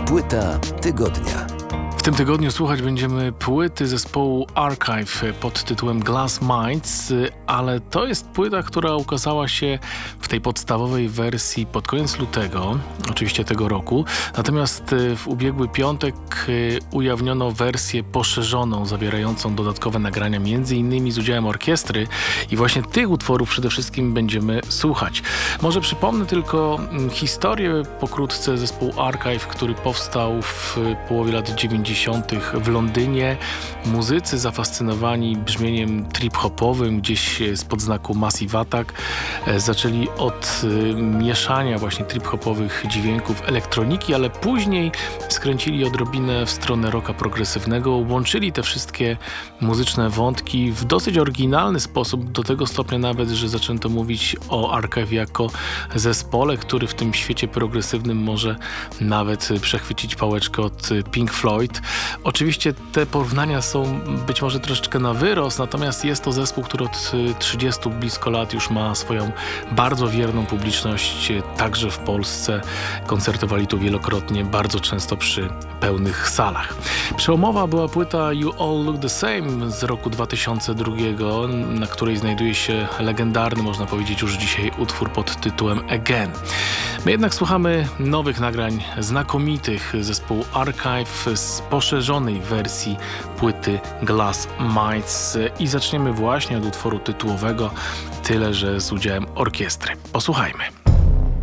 Płyta tygodnia. W tym tygodniu słuchać będziemy płyty zespołu Archive pod tytułem Glass Minds, ale to jest płyta, która ukazała się w tej podstawowej wersji pod koniec lutego, oczywiście tego roku. Natomiast w ubiegły piątek ujawniono wersję poszerzoną, zawierającą dodatkowe nagrania, m.in. z udziałem orkiestry, i właśnie tych utworów przede wszystkim będziemy słuchać. Może przypomnę tylko historię pokrótce zespołu Archive, który powstał w połowie lat 90. w Londynie. Muzycy zafascynowani brzmieniem trip-hopowym, gdzieś spod znaku Massive Attack, zaczęli od mieszania właśnie trip-hopowych dźwięków elektroniki, ale później skręcili odrobinę w stronę rocka progresywnego, łączyli te wszystkie muzyczne wątki w dosyć oryginalny sposób, do tego stopnia nawet, że zaczęto mówić o Archive jako zespole, który w tym świecie progresywnym może nawet przechwycić pałeczkę od Pink Floyd. Oczywiście te porównania są być może troszeczkę na wyrost, natomiast jest to zespół, który od 30 blisko lat już ma swoją bardzo wierną publiczność, także w Polsce. Koncertowali tu wielokrotnie, bardzo często przy pełnych salach. Przełomowa była płyta You All Look The Same z roku 2002, na której znajduje się legendarny, można powiedzieć już dzisiaj, utwór pod tytułem Again. My jednak słuchamy nowych nagrań znakomitych zespołu Archive z poszerzonej wersji płyty Glass Minds i zaczniemy właśnie od utworu tytułowego, tyle że z udziałem orkiestry. Posłuchajmy.